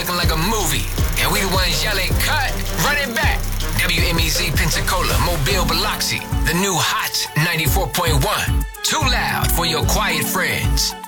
looking like a movie. And we the ones yelling, cut, run it back. WMEZ Pensacola, Mobile, Biloxi. The new Hot 94.1. Too loud for your quiet friends.